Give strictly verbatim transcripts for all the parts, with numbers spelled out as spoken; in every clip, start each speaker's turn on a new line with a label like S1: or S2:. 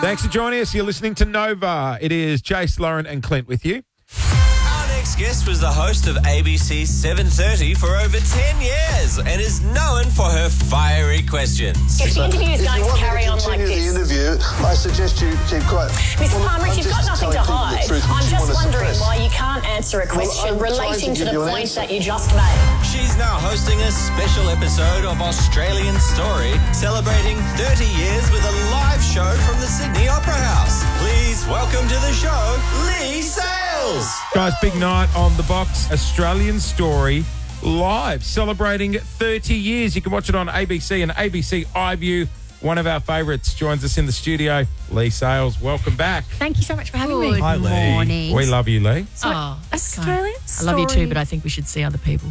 S1: Thanks for joining us. You're listening to Nova. It is Jace, Lauren and Clint with you.
S2: Our next guest was the host of A B C's seven thirty for over ten years and is known for her fiery questions.
S3: If the interview is going to carry on like
S4: the
S3: this,
S4: interview, I suggest you keep quiet.
S3: Mister
S4: Well,
S3: Palmer,
S4: I'm
S3: you've got
S4: just
S3: nothing to
S4: telling people the
S3: hide.
S4: truth, which
S3: I'm
S4: you
S3: just
S4: want to
S3: wondering
S4: suppress.
S3: why you can't answer a question
S4: I'm trying
S3: relating
S4: to
S3: to
S4: give
S3: the
S4: you an
S3: point
S4: answer.
S3: that you just made.
S2: She's now hosting a special episode of Australian Story, celebrating thirty years with a live show from the Sydney Opera House. Please welcome to the show, Leigh Sales.
S1: Guys, big night on the box. Australian Story live, celebrating thirty years. You can watch it on A B C and A B C iView. One of our favourites joins us in the studio, Leigh Sales. Welcome back.
S5: Thank you so much for having
S6: Good
S5: me.
S6: Hi, Leigh. morning.
S1: We love you, Leigh.
S5: Oh, that's kind.
S6: Australian
S5: I love you too,
S6: Story.
S5: but I think we should see other people.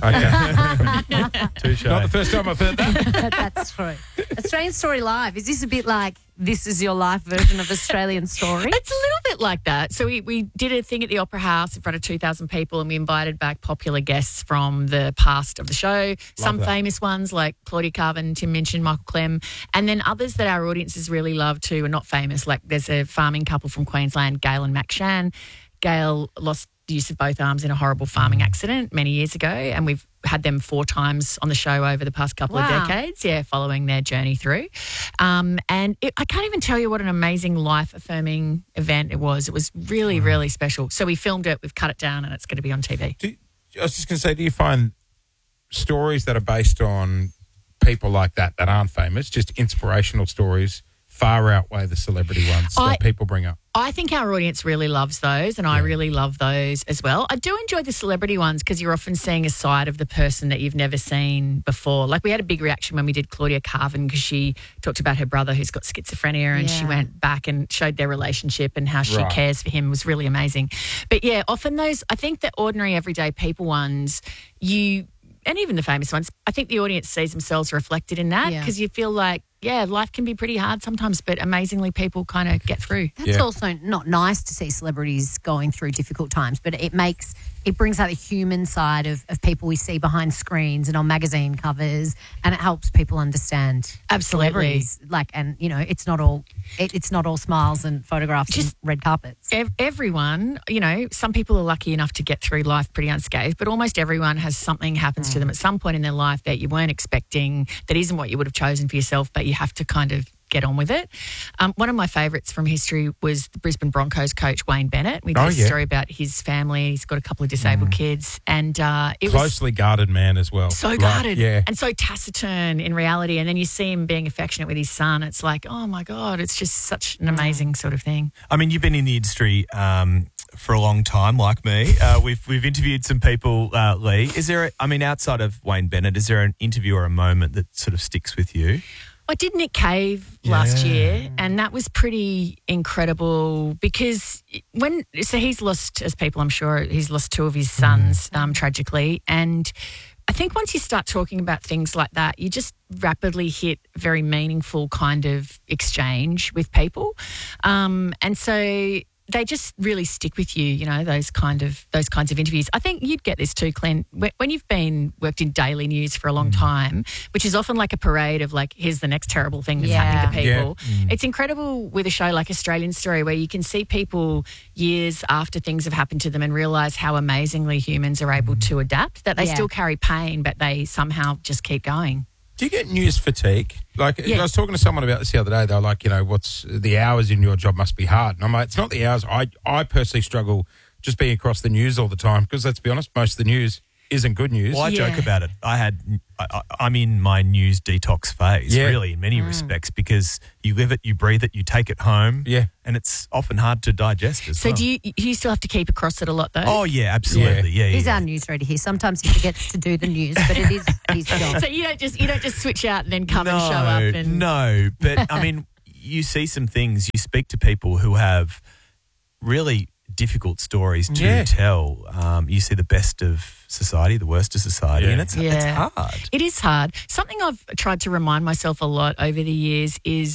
S1: Okay.
S7: Touche.
S1: Not the first time I've heard that.
S6: That's true. Australian Story Live. Is this a bit like This Is Your Life version of Australian Story?
S5: It's a little bit like that. So we, we did a thing at the Opera House in front of two thousand people and we invited back popular guests from the past of the show. Some
S1: that.
S5: famous ones like Claudia Carvin, Tim Minchin, Michael Clem, and then others that our audiences really love too are not famous. Like there's a farming couple from Queensland, Gail and Mac Shan. Gail lost the use of both arms in a horrible farming accident many years ago, and we've had them four times on the show over the past couple
S6: Wow.
S5: of decades, yeah, following their journey through. Um, and it, I can't even tell you what an amazing life-affirming event it was. It was really, really special. So we filmed it, we've cut it down, and it's going to be on T V.
S1: Do, I was just going to say, do you find stories that are based on people like that that aren't famous, just inspirational stories, far outweigh the celebrity ones
S5: I-
S1: that people bring up?
S5: I think our audience really loves those, and I really love those as well. I do enjoy the celebrity ones because you're often seeing a side of the person that you've never seen before. Like we had a big reaction when we did Claudia Carvin because she talked about her brother who's got schizophrenia, and she
S6: Yeah.
S5: went back and showed their relationship and how she
S1: Right.
S5: cares for him. It was really amazing. But yeah, often those, I think the ordinary everyday people ones, you, and even the famous ones, I think the audience sees themselves reflected in that
S6: Yeah.
S5: because you feel like, yeah, life can be pretty hard sometimes, but amazingly people kind of get through.
S6: That's
S1: Yeah.
S6: also not nice to see celebrities going through difficult times, but it makes it brings out the human side of, of people we see behind screens and on magazine covers, and it helps people understand
S5: Absolutely.
S6: celebrities. Like, and you know, it's not all it, it's not all smiles and photographs
S5: Just-
S6: and red carpets.
S5: Ev- everyone, you know, some people are lucky enough to get through life pretty unscathed, but almost everyone has something happens to them at some point in their life that you weren't expecting, that isn't what you would have chosen for yourself, but you have to kind of get on with it. Um, one of my favourites from history was the Brisbane Broncos coach, Wayne Bennett. We did
S1: Oh,
S5: a
S1: yeah.
S5: story about his family. He's got a couple of disabled kids, and uh, it was
S1: Closely guarded man as well.
S5: so
S1: Like,
S5: guarded
S1: yeah.
S5: and so taciturn in reality. And then you see him being affectionate with his son. It's like, oh my God, it's just such an amazing sort of thing.
S7: I mean, you've been in the industry um, for a long time, like me. Uh, we've we've interviewed some people, uh, Leigh. Is there, a, I mean, outside of Wayne Bennett, is there an interview or a moment that sort of sticks with you?
S5: I did Nick Cave last
S7: Yeah.
S5: year, and that was pretty incredible because when so he's lost, as people I'm sure he's lost two of his sons um, tragically, and I think once you start talking about things like that, you just rapidly hit very meaningful kind of exchange with people, um, and so they just really stick with you, you know, those kind of those kinds of interviews. I think you'd get this too, Clint. When when you've been worked in daily news for a long time, which is often like a parade of like, here's the next terrible thing that's
S6: Yeah.
S5: happening to
S1: Yeah.
S5: people. It's incredible with a show like Australian Story where you can see people years after things have happened to them and realise how amazingly humans are able to adapt, that they
S6: Yeah.
S5: still carry pain, but they somehow just keep going.
S1: Do you get news fatigue? Like,
S5: Yeah.
S1: I was talking to someone about this the other day. They were like, you know, what's the hours in your job must be hard. And I'm like, it's not the hours. I, I personally struggle just being across the news all the time because, let's be honest, most of the news isn't good news.
S7: Well, I
S5: Yeah.
S7: joke about it. I had, I, I- I'm in my news detox phase,
S1: Yeah.
S7: really, in many respects, because you live it, you breathe it, you take it home.
S1: Yeah.
S7: And it's often hard to digest as
S5: So
S7: well.
S5: do you, you still have to keep across it a lot though?
S7: Oh, yeah, absolutely. Yeah, yeah.
S6: He's
S7: yeah.
S6: our newsreader here. Sometimes he forgets to do the news, but it is his job.
S5: So you don't just you don't just switch out and then come
S7: no,
S5: and show up and
S7: No, but I mean, you see some things, you speak to people who have really difficult stories to
S1: Yeah.
S7: tell. Um, you see the best of society, the worst of society,
S1: Yeah.
S7: and it's, it's
S5: Yeah.
S7: hard.
S5: It is hard. Something I've tried to remind myself a lot over the years is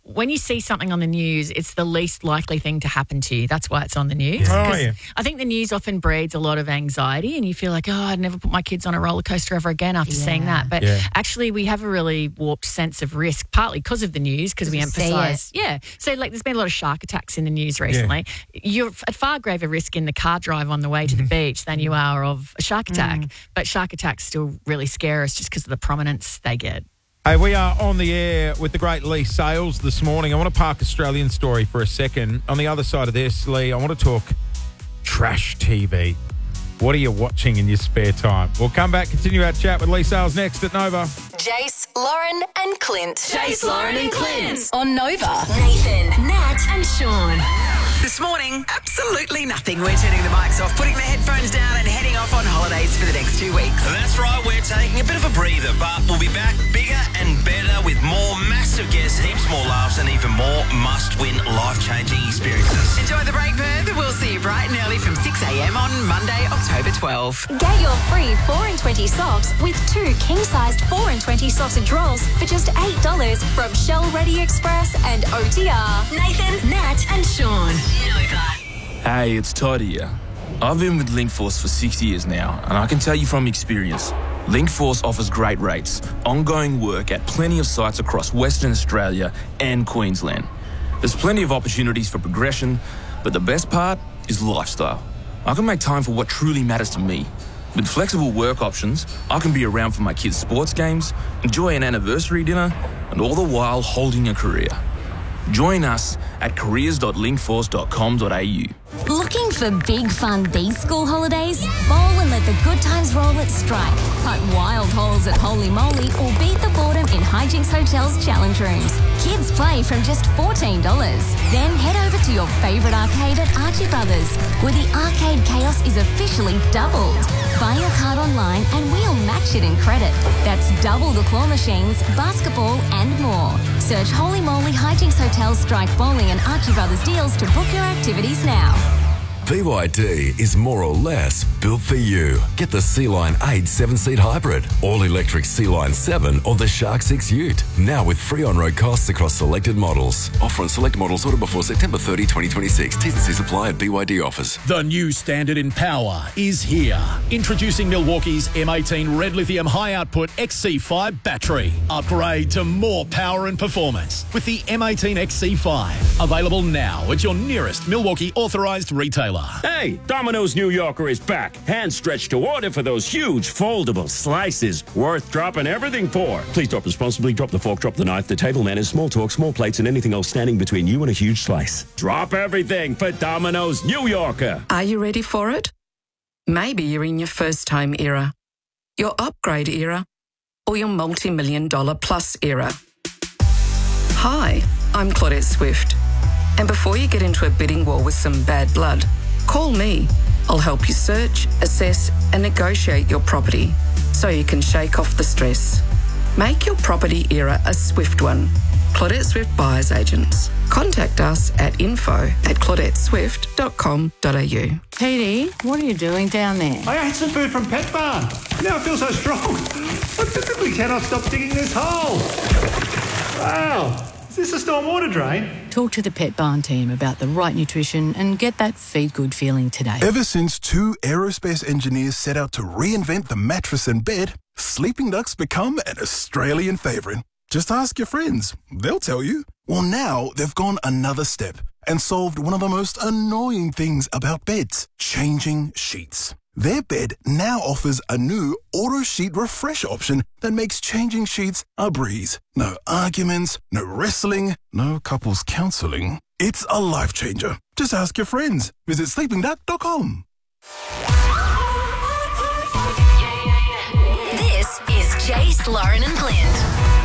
S5: when you see something on the news, it's the least likely thing to happen to you. That's why it's on the news.
S1: Oh,
S5: 'Cause
S1: yeah.
S5: I think the news often breeds a lot of anxiety and you feel like, oh, I'd never put my kids on a roller coaster ever again after
S6: Yeah.
S5: seeing that. But
S1: Yeah.
S5: actually, we have a really warped sense of risk, partly because of the news, because we
S6: we see
S5: emphasise. Yeah. So, like, there's been a lot of shark attacks in the news recently. You're at far greater risk in the car drive on the way to the beach than you are of a shark attack. But shark attacks still really scare us just because of the prominence they get.
S1: Hey, we are on the air with the great Lee Sales this morning. I want to park Australian Story for a second. On the other side of this, Lee, I want to talk trash T V. What are you watching in your spare time? We'll come back, continue our chat with Lee Sales next at Nova.
S3: Jace, Lauren, and Clint.
S8: Jace, Lauren, and Clint.
S3: On Nova. Nathan, Nat, and Sean.
S9: This morning, absolutely nothing. We're turning the mics off, putting the headphones down and heading off on holidays for the next two weeks.
S2: That's right, we're taking a bit of a breather, but we'll be back bigger and better with more massive guests, heaps more laughs, and even more must-win, life-changing experiences.
S9: Enjoy the break, Perth. We'll see you bright and early from six a.m. on Monday, October twelfth.
S10: Get your free four and twenty socks with two king-sized four and twenty sausage rolls for just eight dollars from Shell Ready Express and O T R.
S3: Nathan, Nat, and Sean. Nova.
S11: Hey, it's Todd here. I've been with Linkforce for six years now, and I can tell you from experience, Linkforce offers great rates, ongoing work at plenty of sites across Western Australia and Queensland. There's plenty of opportunities for progression, but the best part is lifestyle. I can make time for what truly matters to me. With flexible work options, I can be around for my kids' sports games, enjoy an anniversary dinner, and all the while holding a career. Join us at careers dot linkforce dot com dot a u.
S10: Looking for big fun these school holidays? Bowl and let the good times roll at Strike. Cut wild holes at Holy Moly or beat the boredom in Hijinks Hotel's challenge rooms. Kids play from just fourteen dollars. Then head over to your favourite arcade at Archie Brothers, where the arcade chaos is officially doubled. Buy your card online and we'll match it in credit. That's double the claw machines, basketball and more. Search Holy Moly Hijinks Hotel Strike Bowling and Archie Brothers deals to book your activities now.
S12: B Y D is more or less built for you. Get the Sea-Line eight seven-seat hybrid, all-electric Sea-Line seven or the Shark six Ute. Now with free on-road costs across selected models. Offer on select models ordered before September thirtieth, twenty twenty-six. T's and C's apply at B Y D offers.
S13: The new standard in power is here. Introducing Milwaukee's M eighteen Red Lithium High Output X C five battery. Upgrade to more power and performance with the M eighteen X C five. Available now at your nearest Milwaukee authorised retailer.
S14: Hey, Domino's New Yorker is back. Hand stretched to order for those huge foldable slices. Worth dropping everything for. Please drop responsibly. Drop the fork, drop the knife, the table manners, small talk, small plates, and anything else standing between you and a huge slice. Drop everything for Domino's New Yorker.
S9: Are you ready for it? Maybe you're in your first home era, your upgrade era, or your multi-million dollar plus era. Hi, I'm Claudette Swift. And before you get into a bidding war with some bad blood, call me. I'll help you search, assess, and negotiate your property so you can shake off the stress. Make your property era a swift one. Claudette Swift Buyers Agents. Contact us at info at claudette swift dot com dot a u.
S15: Petey, what are you doing down there?
S16: I ate some food from Pet Barn. Now I feel so strong. I physically cannot stop digging this hole. Wow. Is this a storm water drain?
S15: Talk to the Pet Barn team about the right nutrition and get that feed good feeling today.
S17: Ever since two aerospace engineers set out to reinvent the mattress and bed, sleeping ducks become an Australian favourite. Just ask your friends. They'll tell you. Well, now they've gone another step and solved one of the most annoying things about beds, changing sheets. Their bed now offers a new auto sheet refresh option that makes changing sheets a breeze. No arguments, no wrestling, no couples counselling. It's a life changer. Just ask your friends. Visit sleeping duck dot com.
S3: This is Jace, Lauren, and